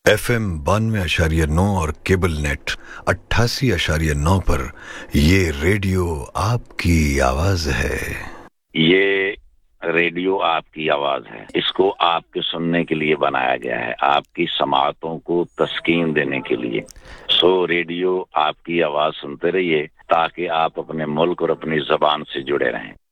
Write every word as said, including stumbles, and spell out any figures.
F M बानवे आशार्य नौ और cable net अट्ठासी आशार्य नौ पर ये रेडियो आपकी आवाज है। ये रेडियो आपकी आवाज है। इसको आपके सुनने के लिए बनाया गया है, आपकी समातों को तस्कीन देने के लिए। सो रेडियो आपकी आवाज सुनते रहिए ताकि आप अपने मुल्क और अपनी ज़बान से जुड़े रहें।